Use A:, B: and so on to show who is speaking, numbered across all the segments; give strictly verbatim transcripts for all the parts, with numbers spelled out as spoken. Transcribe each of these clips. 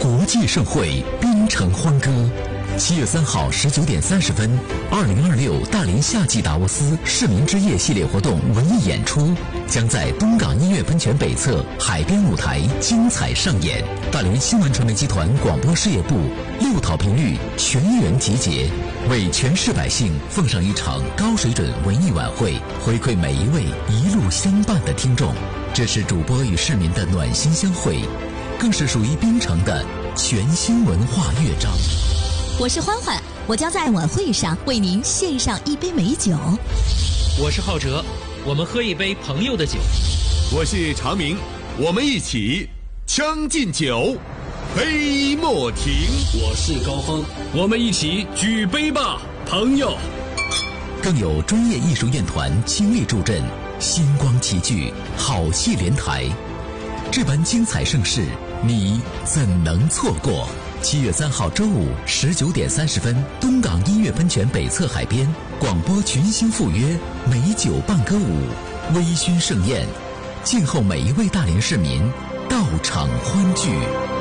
A: 国际盛会槟城欢歌，七月三号十九点三十分，二零二六大连夏季达沃斯市民之夜系列活动文艺演出将在东港音乐喷泉北侧海边舞台精彩上演。大连新闻传媒集团广播事业部六套频率全员集结，为全市百姓奉上一场高水准文艺晚会，回馈每一位一路相伴的听众。这是主播与市民的暖心相会，更是属于槟城的全新文化乐章。
B: 我是欢欢，我将在晚会上为您献上一杯美酒。
C: 我是浩哲，我们喝一杯朋友的酒。
D: 我是常明，我们一起将进酒，杯莫停。
E: 我是高峰，我们一起举杯吧，朋友。
A: 更有专业艺术院团倾力助阵，星光齐聚，好戏连台。这般精彩盛事，你怎能错过？七月三号周五十九点三十分，东港音乐喷泉北侧海边，广播群星赴约，美酒伴歌舞，微醺盛宴，静候每一位大连市民到场欢聚。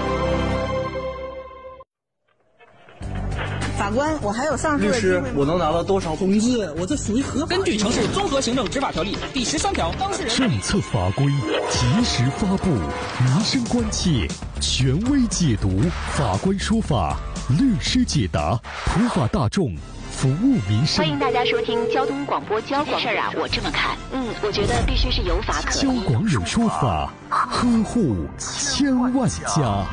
F: 法官，我还有上诉的
G: 律师，我能拿到多少？
F: 同志，我这属于合法。
H: 根据城市综合行政执法条例第十三条，当事人
I: 政策法规及时发布，民生关切权威解读，法官说法，律师解答，普法大众，服务民生。
J: 欢迎大家收听交通广播交广。事儿啊，我这么看，嗯，我觉得必须是有法可依。
I: 交广有说法，呵护千万家。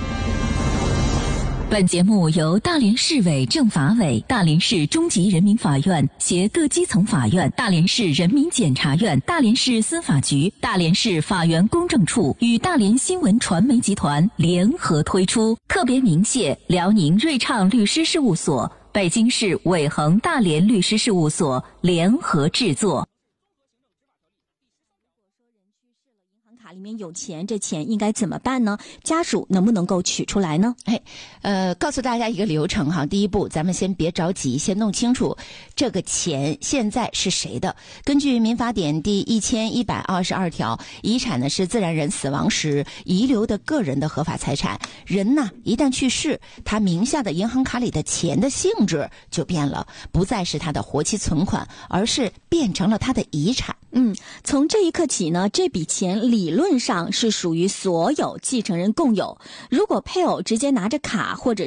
B: 本节目由大连市委政法委、大连市中级人民法院携各基层法院、大连市人民检察院、大连市司法局、大连市法源公证处与大连新闻传媒集团联合推出，特别鸣谢辽宁瑞畅律师事务所、北京市伟恒大连律师事务所联合制作。
K: 里面有钱，这钱应该怎么办呢？家属能不能够取出来呢？
L: 哎，呃，告诉大家一个流程哈。第一步，咱们先别着急，先弄清楚这个钱现在是谁的。根据民法典第一千一百二十二条，遗产呢是自然人死亡时遗留的个人的合法财产。人呢一旦去世，他名下的银行卡里的钱的性质就变了，不再是他的活期存款，而是变成了他的遗产。
K: 嗯，从这一刻起呢，这笔钱理论上是属于所有继承人共有。如果配偶直接拿着卡或者